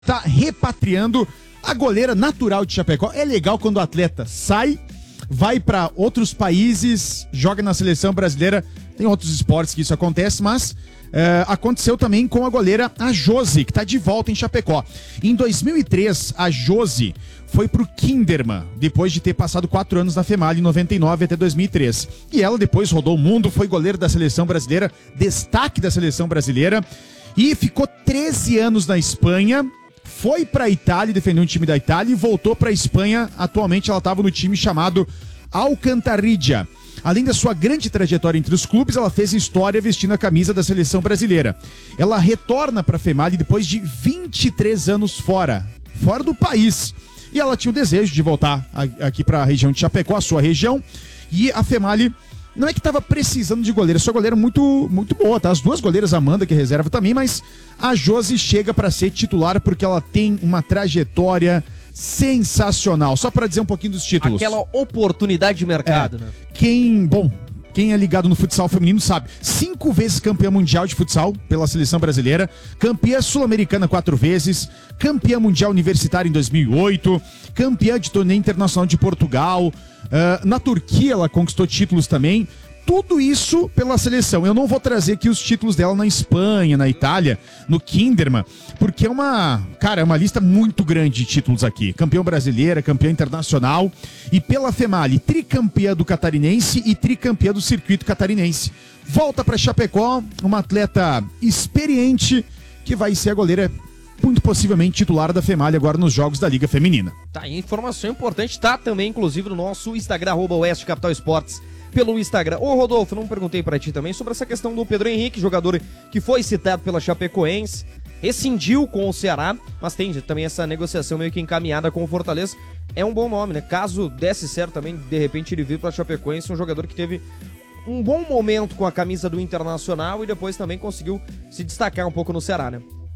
tá repatriando a goleira natural de Chapecó. É legal quando o atleta sai, vai para outros países, joga na seleção brasileira. Tem outros esportes que isso acontece, mas aconteceu também com a goleira a Josi, que tá de volta em Chapecó. Em 2003, a Josi foi pro Kinderman, depois de ter passado 4 anos na FEMAL, em 99 até 2003. E ela depois rodou o mundo, foi goleira da seleção brasileira, destaque da seleção brasileira, e ficou 13 anos na Espanha. Foi pra Itália, defendeu um time da Itália e voltou pra Espanha. Atualmente ela estava no time chamado Alcantarilla. Além da sua grande trajetória entre os clubes, ela fez história vestindo a camisa da seleção brasileira. Ela retorna pra FEMAL depois de 23 anos fora do país. E ela tinha o desejo de voltar aqui pra região de Chapecó, a sua região. E a FEMAL não é que estava precisando de goleira, sua goleira muito, muito boa, tá? As duas goleiras, a Amanda, que é reserva também, mas a Josi chega para ser titular porque ela tem uma trajetória sensacional. Só para dizer um pouquinho dos títulos. Aquela oportunidade de mercado, né? Quem é ligado no futsal feminino sabe, 5 vezes campeã mundial de futsal pela seleção brasileira, campeã sul-americana 4 vezes, campeã mundial universitária em 2008, campeã de torneio internacional de Portugal, na Turquia ela conquistou títulos também. Tudo isso pela seleção. Eu não vou trazer aqui os títulos dela na Espanha, na Itália, no Kinderman, porque é uma lista muito grande de títulos aqui. Campeã brasileira, campeã internacional e pela FEMAL, tricampeã do Catarinense e tricampeã do circuito catarinense. Volta para Chapecó, uma atleta experiente que vai ser a goleira muito possivelmente titular da FEMAL agora nos jogos da Liga Feminina. Tá, informação importante, tá também inclusive no nosso Instagram, @Oeste Capital Esportes. Pelo Instagram. Ô Rodolfo, não perguntei pra ti também sobre essa questão do Pedro Henrique, jogador que foi citado pela Chapecoense, rescindiu com o Ceará, mas tem também essa negociação meio que encaminhada com o Fortaleza. É um bom nome, né? Caso desse certo também, de repente ele vir pra Chapecoense, um jogador que teve um bom momento com a camisa do Internacional e depois também conseguiu se destacar um pouco no Ceará, né?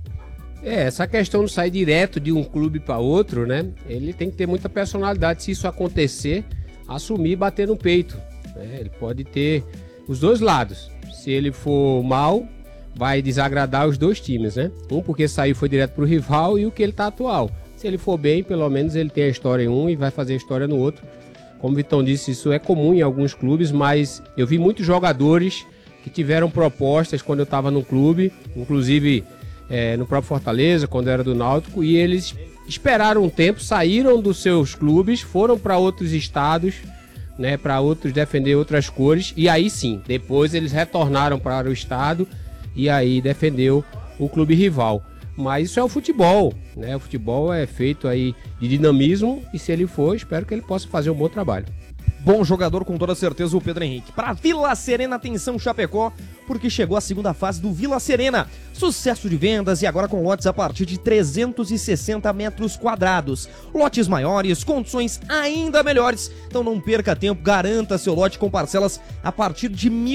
Essa questão de sair direto de um clube para outro, né? Ele tem que ter muita personalidade. Se isso acontecer, assumir e bater no peito. Ele pode ter os dois lados. Se ele for mal, vai desagradar os dois times, né? Um porque saiu foi direto pro rival e o que ele tá atual. Se ele for bem, pelo menos ele tem a história em um e vai fazer a história no outro. Como o Vitão disse, isso é comum em alguns clubes, mas eu vi muitos jogadores que tiveram propostas quando eu estava no clube, inclusive no próprio Fortaleza, quando era do Náutico, e eles esperaram um tempo, saíram dos seus clubes, foram para outros estados, né, para outros defender outras cores, e aí sim, depois eles retornaram para o estado e aí defendeu o clube rival. Mas isso é o futebol, né? O futebol é feito aí de dinamismo e se ele for, espero que ele possa fazer um bom trabalho. Bom jogador, com toda certeza, o Pedro Henrique. Para Vila Serena, atenção Chapecó, porque chegou a segunda fase do Vila Serena. Sucesso de vendas e agora com lotes a partir de 360 metros quadrados. Lotes maiores, condições ainda melhores. Então não perca tempo, garanta seu lote com parcelas a partir de R$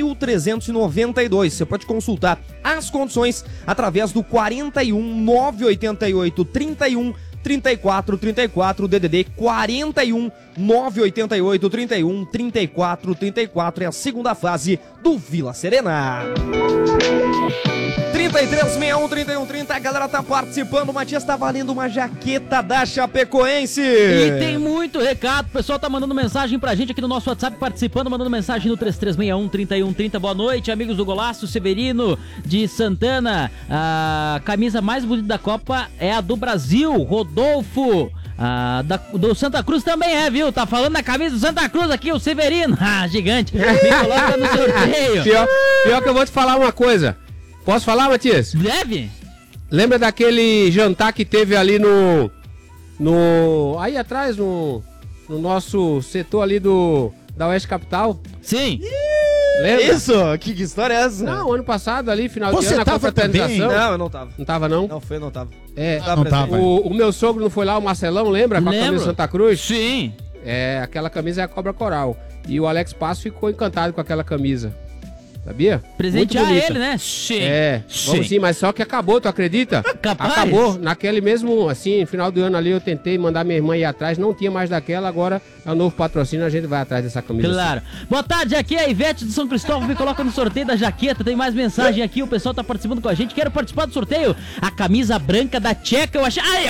1.392. Você pode consultar as condições através do 41 988 31 34 34, DDD 41 988 31 34 34 é a segunda fase do Vila Serena. 33613130, a galera tá participando. O Matias, tá valendo uma jaqueta da Chapecoense. E tem muito recado, o pessoal tá mandando mensagem pra gente aqui no nosso WhatsApp, participando, mandando mensagem no 33613130. Boa noite, amigos do Golaço. Severino de Santana, a camisa mais bonita da Copa é a do Brasil. Rodolfo do Santa Cruz também viu? Tá falando da camisa do Santa Cruz aqui, o Severino. Gigante. Me coloca no sorteio. Pior que eu vou te falar uma coisa. Posso falar, Matias? Deve. Lembra daquele jantar que teve ali aí atrás, no nosso setor ali da Oeste Capital? Sim. Lembra? Isso? Que história é essa? Não, ano passado ali, final Você de ano, na tava confraternização. Não, eu não tava. Não tava, não? Não, não tava. Não tava. O meu sogro não foi lá, o Marcelão, lembra? Com a camisa Santa Cruz? Sim. Aquela camisa é a Cobra Coral. E o Alex Passo ficou encantado com aquela camisa. sabia? Presentear Muito bonita. ele, né? Sim. É, vamos sim, mas só que acabou, tu acredita? Capaz? Acabou. Naquele mesmo, assim, final do ano ali, eu tentei mandar minha irmã ir atrás, não tinha mais daquela, agora é o novo patrocínio, a gente vai atrás dessa camisa. Claro. Boa tarde, aqui é a Ivete do São Cristóvão, me coloca no sorteio da jaqueta, tem mais mensagem aqui, o pessoal tá participando com a gente, quero participar do sorteio, a camisa branca da Tcheca, eu achei... Ai,